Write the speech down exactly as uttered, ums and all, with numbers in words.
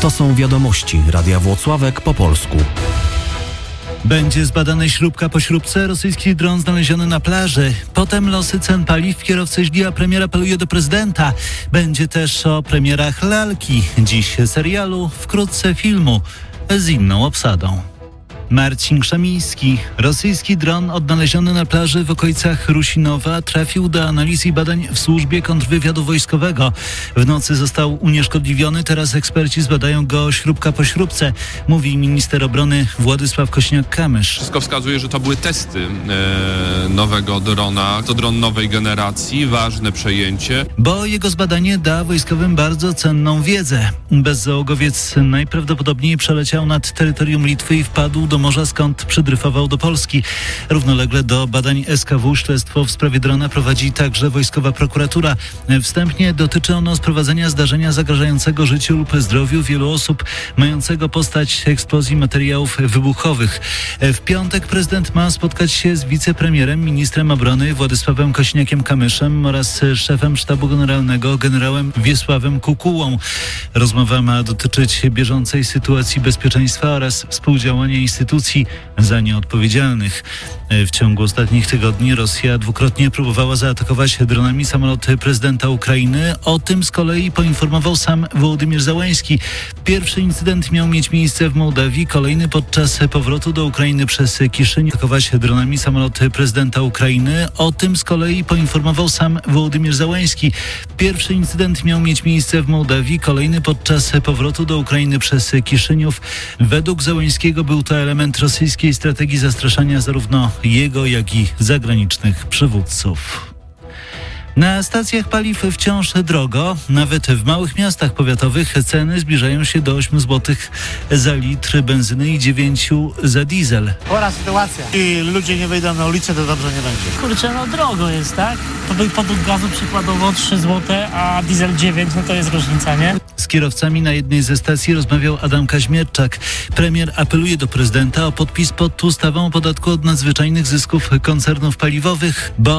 To są wiadomości Radia Włocławek po polsku. Będzie zbadany śrubka po śrubce, rosyjski dron znaleziony na plaży. Potem losy cen paliw, kierowcy źli, a premier apeluje do prezydenta. Będzie też o premierach lalki. Dziś serialu, wkrótce filmu z inną obsadą. Marcin Krzemiński. Rosyjski dron odnaleziony na plaży w okolicach Rusinowa trafił do analiz i badań w służbie kontrwywiadu wojskowego. W nocy został unieszkodliwiony, teraz eksperci zbadają go śrubka po śrubce, mówi minister obrony Władysław Kosiniak-Kamysz. Wszystko wskazuje, że to były testy e, nowego drona. To dron nowej generacji, ważne przejęcie. Bo jego zbadanie da wojskowym bardzo cenną wiedzę. Bezzałogowiec najprawdopodobniej przeleciał nad terytorium Litwy i wpadł do morza, skąd przydryfował do Polski. Równolegle do badań S K W śledztwo w sprawie drona prowadzi także wojskowa prokuratura. Wstępnie dotyczy ono sprowadzenia zdarzenia zagrażającego życiu lub zdrowiu wielu osób, mającego postać eksplozji materiałów wybuchowych. W piątek prezydent ma spotkać się z wicepremierem, ministrem obrony Władysławem Kosiniakiem-Kamyszem oraz szefem sztabu generalnego generałem Wiesławem Kukułą. Rozmowa ma dotyczyć bieżącej sytuacji bezpieczeństwa oraz współdziałania instytucji za nieodpowiedzialnych. W ciągu ostatnich tygodni Rosja dwukrotnie próbowała zaatakować dronami samoloty prezydenta Ukrainy. O tym z kolei poinformował sam Wołodymyr Zełenski. Pierwszy incydent miał mieć miejsce w Mołdawii, kolejny podczas powrotu do Ukrainy przez Kiszyniów. Atakować dronami samoloty prezydenta Ukrainy. O tym z kolei poinformował sam Wołodymyr Zełenski. Pierwszy incydent miał mieć miejsce w Mołdawii, kolejny podczas powrotu do Ukrainy przez Kiszyniów. Według Zełenskiego był to element rosyjskiej strategii zastraszania zarówno jego, jak i zagranicznych przywódców. Na stacjach paliw wciąż drogo. Nawet w małych miastach powiatowych ceny zbliżają się do ośmiu złotych za litr benzyny i dziewięciu za diesel. Chora sytuacja. I ludzie nie wyjdą na ulicę, to dobrze nie będzie. Kurczę, no drogo jest, tak? To był podłóg gazu przykładowo trzy złote, a diesel dziewięć, no to jest różnica, nie? Z kierowcami na jednej ze stacji rozmawiał Adam Kaźmierczak. Premier apeluje do prezydenta o podpis pod ustawą o podatku od nadzwyczajnych zysków koncernów paliwowych, bo